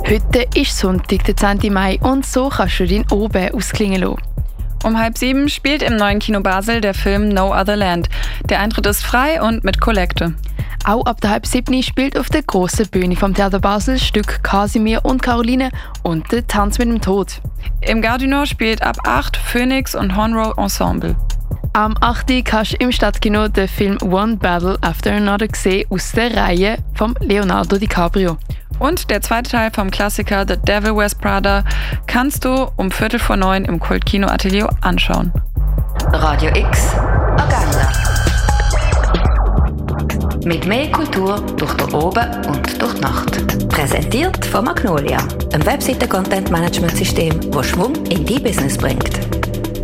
Heute ist Sonntag, der 10. Mai, und so kannst du deinen Abend ausklingen lassen. Um 6:30 spielt im neuen Kino Basel der Film No Other Land. Der Eintritt ist frei und mit Kollekte. Auch ab der 6:30 spielt auf der grossen Bühne vom Theater Basel das Stück Kasimir und Caroline und der Tanz mit dem Tod. Im Gardino spielt ab 8 Phoenix und Hornrow Ensemble. Am 8. kannst du im Stadtkino den Film One Battle After Another sehen aus der Reihe von Leonardo DiCaprio. Und der zweite Teil vom Klassiker The Devil Wears Prada kannst du um 8:45 im Kultkino Atelier anschauen. Radio X Agenda. Mit mehr Kultur durch den Oben und durch die Nacht. Präsentiert von Magnolia, einem Webseiten-Content-Management-System, das Schwung in dein Business bringt.